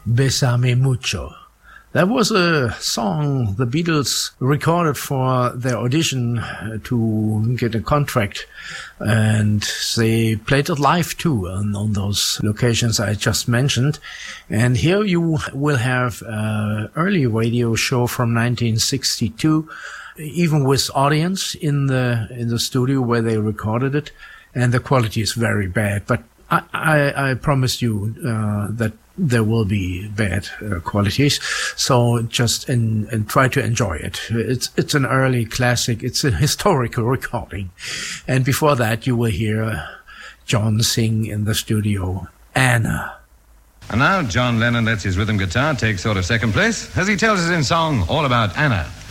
Bésame mucho. That was a song the Beatles recorded for their audition to get a contract, and they played it live too on those locations I just mentioned. And here you will have an early radio show from 1962, even with audience in the studio where they recorded it, and the quality is very bad. But I promise you that there will be bad qualities, so just and try to enjoy it. It's an early classic. It's a historical recording, and before that you will hear John sing in the studio Anna. And now John Lennon lets his rhythm guitar take sort of second place as he tells us in song all about Anna.